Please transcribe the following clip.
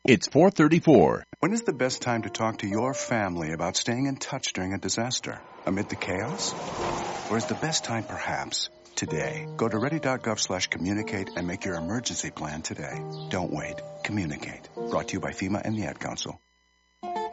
It's 4:34. When is the best time to talk to your family about staying in touch during a disaster? Amid the chaos? Or is the best time perhaps today? Go to ready.gov/communicate and make your emergency plan today. Don't wait. Communicate. Brought to you by FEMA and the Ad Council.